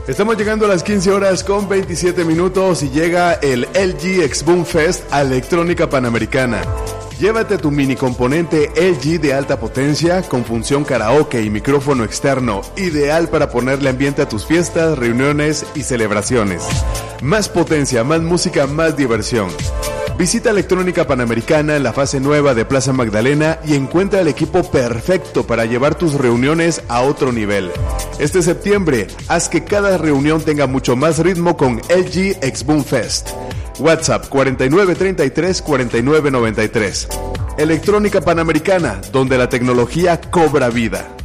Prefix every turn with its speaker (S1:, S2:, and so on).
S1: Estamos llegando a las 15 horas con 27 minutos y llega el LG X-Boom Fest a Electrónica Panamericana. Llévate tu mini componente LG de alta potencia con función karaoke y micrófono externo, ideal para ponerle ambiente a tus fiestas, reuniones y celebraciones. Más potencia, más música, más diversión. Visita Electrónica Panamericana en la fase nueva de Plaza Magdalena y encuentra el equipo perfecto para llevar tus reuniones a otro nivel. Este septiembre, haz que cada reunión tenga mucho más ritmo con LG X-Boom Fest. WhatsApp 4933-4993. Electrónica Panamericana, donde la tecnología cobra vida.